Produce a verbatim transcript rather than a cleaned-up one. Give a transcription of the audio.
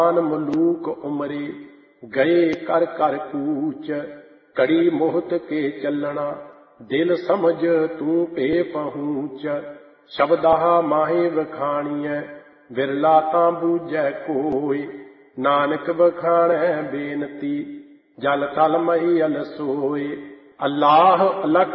मलूक उमरे गए कर कर कूच, कड़ी मोहत के चलना दिल समझ तू पे पहुँच। शब्दा माहे वखाणिय विरला तां बूझै कोय, नानक वखाणै बेनती जल थल मही अल सोय। अल्लाह अलख